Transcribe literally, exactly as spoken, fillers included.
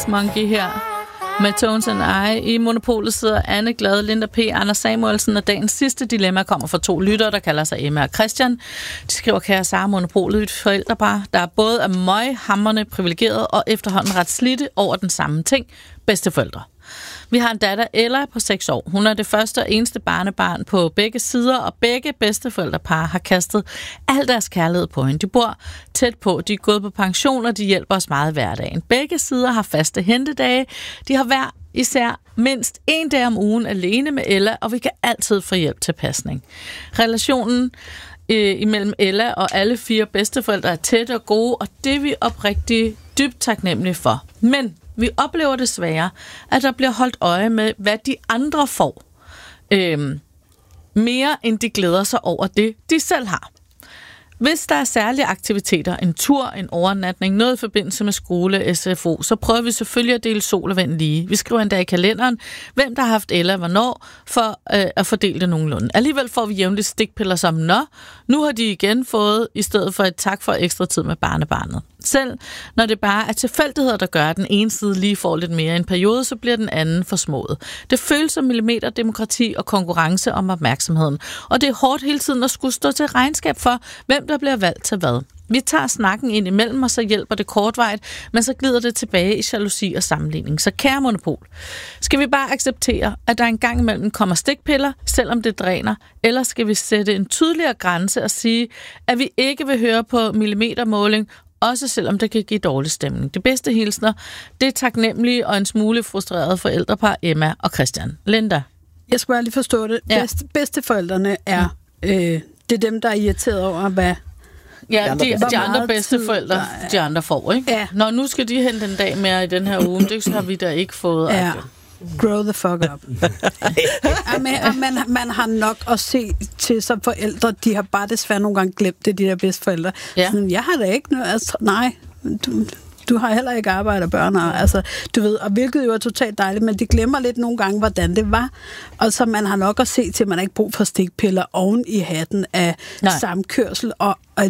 Monkey her med Tones and I. I Monopolet sidder Anne Glad, Linda P., Anders Samuelsen, og dagens sidste dilemma kommer fra to lyttere, der kalder sig Emma og Christian. De skriver, kære Sara, Monopolet et forældrepar, der både er møghamrende privilegeret og efterhånden ret slidte over den samme ting. Bedsteforældre. Vi har en datter, Ella, på seks år. Hun er det første og eneste barnebarn på begge sider, og begge bedsteforældrepar har kastet al deres kærlighed på hende. De bor tæt på, de er gået på pension, og de hjælper os meget hverdagen. Begge sider har faste hentedage. De har hver især mindst en dag om ugen alene med Ella, og vi kan altid få hjælp til pasning. Relationen øh, imellem Ella og alle fire bedsteforældre er tæt og gode, og det er vi oprigtigt dybt taknemmelige for. Men vi oplever desværre, at der bliver holdt øje med, hvad de andre får. Øhm, mere end de glæder sig over det, de selv har. Hvis der er særlige aktiviteter, en tur, en overnatning, noget i forbindelse med skole, S F O, så prøver vi selvfølgelig at dele sol og vind lige. Vi skriver endda i kalenderen, hvem der har haft Ella hvornår, for øh, at fordele det nogenlunde. Alligevel får vi jævnligt stikpiller som, nå, nu har de igen fået, i stedet for et tak for ekstra tid med barnebarnet. Selv når det bare er tilfældigheder, der gør, at den ene side lige får lidt mere i en periode, så bliver den anden forsmået. Det føles som millimeterdemokrati og konkurrence om opmærksomheden. Og det er hårdt hele tiden at skulle stå til regnskab for, hvem der bliver valgt til hvad. Vi tager snakken ind imellem, og så hjælper det kortvarigt, men så glider det tilbage i jalousi og sammenligning. Så kære Monopol, skal vi bare acceptere, at der engang imellem kommer stikpiller, selvom det dræner, eller skal vi sætte en tydeligere grænse og sige, at vi ikke vil høre på millimetermåling, også selvom det kan give dårlig stemning. Det bedste hilsner, det er taknemmelige og en smule frustrerede forældrepar Emma og Christian. Linda? Jeg skal bare lige forstå det. Ja. Bedste, bedsteforældrene er, mm. øh, det er dem, der er irriteret over, hvad... Ja, de, de andre bedsteforældre, tid, de andre får, ikke? Ja. Nå, nu skal de hente en dag mere i den her uge, det har vi da ikke fået. Ja. Grow the fuck up. ja, men, man, man har nok at se til som forældre. De har bare desværre nogle gange glemt det, de der bedsteforældre. Ja. Sådan, jeg har da ikke noget... Altså, nej, du, du har heller ikke arbejde og børn. Og, altså, du ved, og hvilket jo er totalt dejligt, men de glemmer lidt nogle gange, hvordan det var. Og så man har nok at se til, at man har ikke brug for stikpiller oven i hatten af nej. samkørsel og